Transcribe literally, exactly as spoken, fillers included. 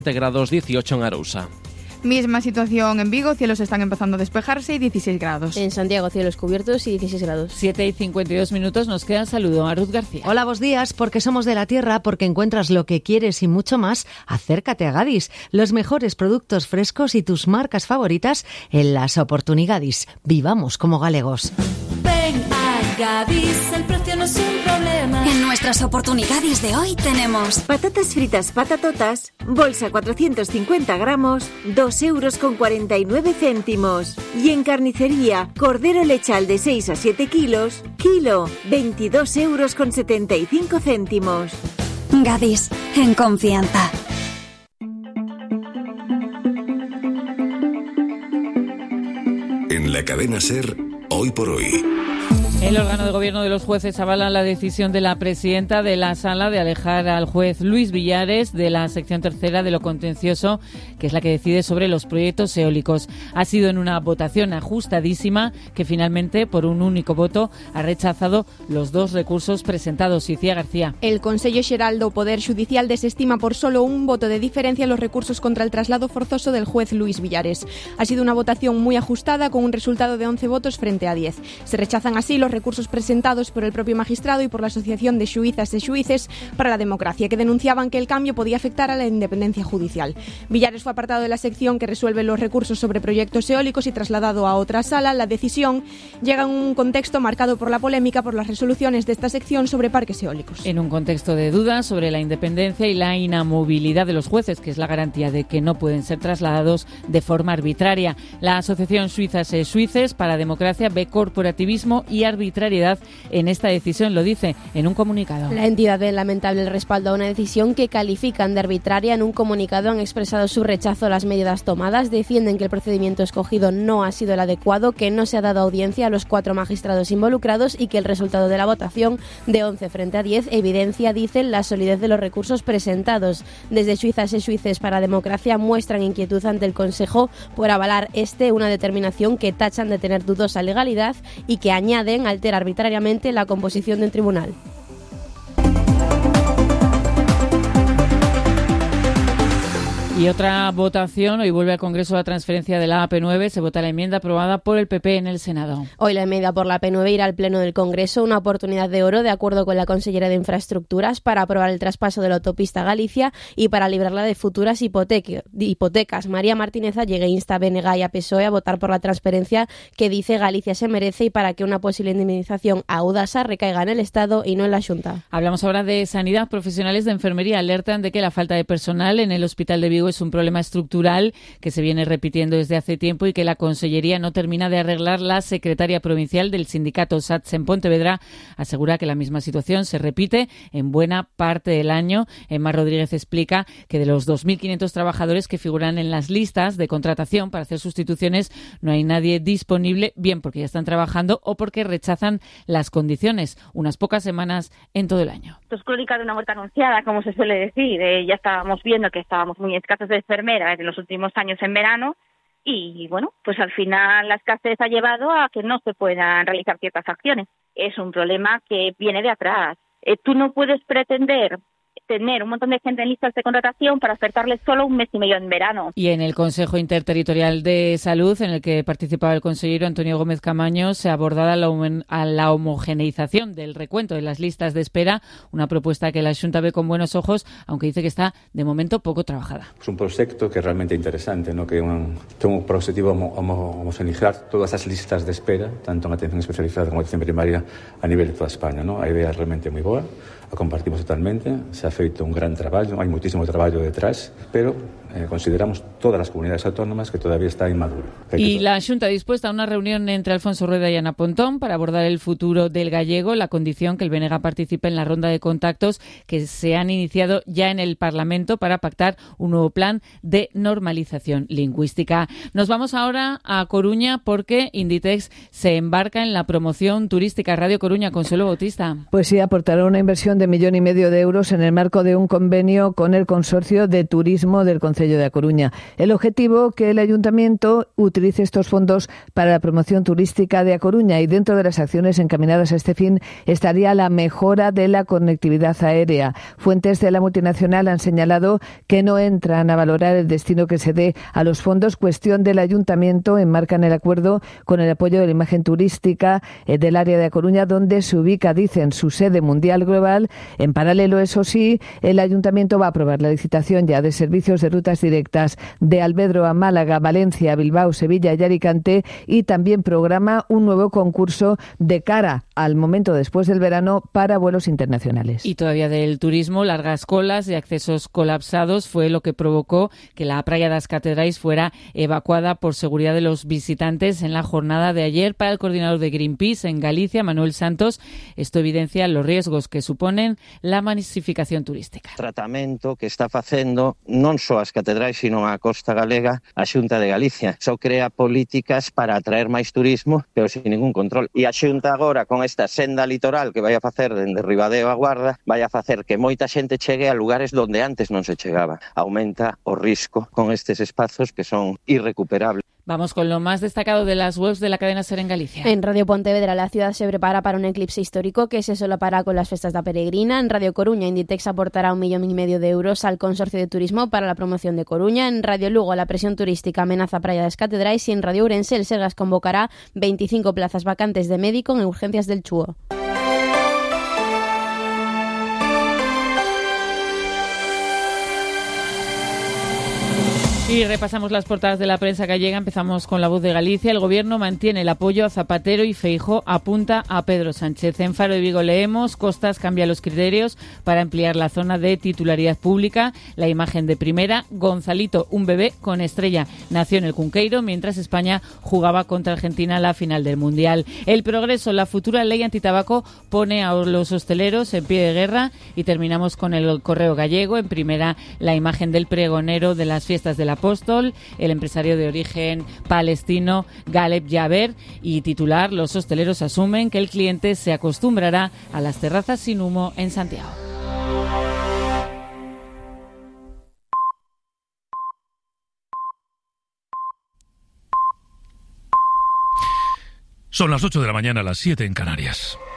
grados, dieciocho en Arousa. Misma situación en Vigo, cielos están empezando a despejarse y dieciséis grados. En Santiago, cielos cubiertos y dieciséis grados. siete y cincuenta y dos minutos, nos queda saludo a Ruth García. Hola, buenos días, porque somos de la tierra, porque encuentras lo que quieres y mucho más. Acércate a Gadis, los mejores productos frescos y tus marcas favoritas en las Oportunidades. Vivamos como galegos. Ven a Gadis, el precio no es un problema. En nuestras Oportunidades de hoy tenemos patatas fritas patatotas, bolsa cuatrocientos cincuenta gramos, dos euros con cuarenta y nueve céntimos. Y en carnicería, cordero lechal de seis a siete kilos, kilo, veintidós euros con setenta y cinco céntimos. Gadis, en confianza. En la cadena SER, hoy por hoy. El órgano de gobierno de los jueces avala la decisión de la presidenta de la sala de alejar al juez Luis Villares de la sección tercera de lo contencioso, que es la que decide sobre los proyectos eólicos. Ha sido en una votación ajustadísima que finalmente, por un único voto, ha rechazado los dos recursos presentados. Icía García. El Consello Xeral do Poder Judicial desestima por solo un voto de diferencia los recursos contra el traslado forzoso del juez Luis Villares. Ha sido una votación muy ajustada con un resultado de once votos frente a diez. Se rechazan así los recursos presentados por el propio magistrado y por la Asociación de Xuizas e Xuíces para la Democracia, que denunciaban que el cambio podía afectar a la independencia judicial. Villares fue apartado de la sección que resuelve los recursos sobre proyectos eólicos y trasladado a otra sala. La decisión llega en un contexto marcado por la polémica por las resoluciones de esta sección sobre parques eólicos. En un contexto de dudas sobre la independencia y la inamovilidad de los jueces, que es la garantía de que no pueden ser trasladados de forma arbitraria. La Asociación Xuizas e Xuíces para la Democracia ve corporativismo y arbitrariedad en esta decisión, lo dice en un comunicado. La entidad ve lamentable el respaldo a una decisión que califican de arbitraria. En un comunicado han expresado su rechazo a las medidas tomadas, defienden que el procedimiento escogido no ha sido el adecuado, que no se ha dado audiencia a los cuatro magistrados involucrados y que el resultado de la votación de once frente a diez evidencia, dicen, la solidez de los recursos presentados. Desde Xuizas e Xuíces para la Democracia muestran inquietud ante el Consejo por avalar este una determinación que tachan de tener dudosa legalidad y que añaden altera arbitrariamente la composición del tribunal. Y otra votación, hoy vuelve al Congreso la transferencia de la A P nueve, se vota la enmienda aprobada por el P P en el Senado. Hoy la enmienda por la A P nueve irá al Pleno del Congreso, una oportunidad de oro, de acuerdo con la consellera de Infraestructuras, para aprobar el traspaso de la autopista Galicia y para librarla de futuras hipoteca, hipotecas. María Martínez Allegue insta a B N G y a P S O E a votar por la transferencia que dice Galicia se merece y para que una posible indemnización a Audasa recaiga en el Estado y no en la Xunta. Hablamos ahora de sanidad. Profesionales de enfermería alertan de que la falta de personal en el Hospital de Vigo es un problema estructural que se viene repitiendo desde hace tiempo y que la Consellería no termina de arreglar. La secretaria provincial del sindicato S A T S en Pontevedra asegura que la misma situación se repite en buena parte del año. Emma Rodríguez explica que de los dos mil quinientos trabajadores que figuran en las listas de contratación para hacer sustituciones no hay nadie disponible, bien porque ya están trabajando o porque rechazan las condiciones, unas pocas semanas en todo el año. Esto es crónica de una muerte anunciada, como se suele decir. Eh, ya estábamos viendo que estábamos muy escasos de enfermeras en los últimos años en verano y, bueno, pues al final la escasez ha llevado a que no se puedan realizar ciertas acciones. Es un problema que viene de atrás. Eh, tú no puedes pretender tener un montón de gente en listas de contratación para ofertarles solo un mes y medio en verano. Y en el Consejo Interterritorial de Salud, en el que participaba el consejero Antonio Gómez Camaño, se abordaba la, hom- a la homogeneización del recuento de las listas de espera, una propuesta que la Xunta ve con buenos ojos, aunque dice que está de momento poco trabajada. Es un proyecto que es realmente interesante, ¿no? Que un, tengo por objetivo homo, homo, homogeneizar todas las listas de espera, tanto en atención especializada como en atención primaria, a nivel de toda España, ¿no? La idea es realmente muy buena, la compartimos totalmente, se ha feito un gran traballo, hai muitísimo traballo detrás, pero eh, consideramos todas las comunidades autónomas que todavía está inmaduro. Y la Xunta dispuesta a una reunión entre Alfonso Rueda y Ana Pontón para abordar el futuro del gallego, la condición que el B N G participe en la ronda de contactos que se han iniciado ya en el Parlamento para pactar un nuevo plan de normalización lingüística. Nos vamos ahora a Coruña porque Inditex se embarca en la promoción turística. Radio Coruña, Consuelo Bautista. Pues sí, aportará una inversión de millón y medio de euros en el marco de un convenio con el Consorcio de Turismo del Concejo Concello de A Coruña. El objetivo, que el Ayuntamiento utilice estos fondos para la promoción turística de A Coruña, y dentro de las acciones encaminadas a este fin estaría la mejora de la conectividad aérea. Fuentes de la multinacional han señalado que no entran a valorar el destino que se dé a los fondos. Cuestión del Ayuntamiento, enmarcan el acuerdo con el apoyo de la imagen turística eh, del área de A Coruña, donde se ubica, dicen, su sede mundial global. En paralelo, eso sí, el Ayuntamiento va a aprobar la licitación ya de servicios de rutas directas de Albedro a Málaga, Valencia, Bilbao, Sevilla y Alicante, y también programa un nuevo concurso de cara al momento después del verano para vuelos internacionales. Y todavía del turismo, largas colas y accesos colapsados fue lo que provocó que la Praia das Catedrais fuera evacuada por seguridad de los visitantes en la jornada de ayer. Para el coordinador de Greenpeace en Galicia, Manuel Santos, esto evidencia los riesgos que suponen la masificación turística. Tratamento que está facendo non só as catedrais, sino a costa galega, a Xunta de Galicia. Só crea políticas para atraer máis turismo, pero sin ningún control. E a Xunta agora, con esta senda litoral que vai a facer dende Ribadeo a Guarda, vai a facer que moita xente chegue a lugares donde antes non se chegaba. Aumenta o risco con estes espazos que son irrecuperables. Vamos con lo más destacado de las webs de la cadena SER en Galicia. En Radio Pontevedra, la ciudad se prepara para un eclipse histórico que se solapará con las festas da Peregrina. En Radio Coruña, Inditex aportará un millón y medio de euros al Consorcio de Turismo para la promoción de Coruña. En Radio Lugo, la presión turística amenaza Praia das Catedrais, y en Radio Ourense, el Sergas convocará veinticinco plazas vacantes de médico en urgencias del Chúo. Y repasamos las portadas de la prensa gallega. Empezamos con La Voz de Galicia. El Gobierno mantiene el apoyo a Zapatero y Feijóo apunta a Pedro Sánchez. En Faro de Vigo leemos: Costas cambia los criterios para ampliar la zona de titularidad pública. La imagen de primera: Gonzalito, un bebé con estrella, nació en el Cunqueiro mientras España jugaba contra Argentina la final del Mundial. El Progreso: la futura ley antitabaco pone a los hosteleros en pie de guerra. Y terminamos con el Correo Gallego. En primera, la imagen del pregonero de las fiestas de la Apóstol, el empresario de origen palestino Galeb Yaber, y titular: los hosteleros asumen que el cliente se acostumbrará a las terrazas sin humo en Santiago. Son las ocho de la mañana, las siete en Canarias.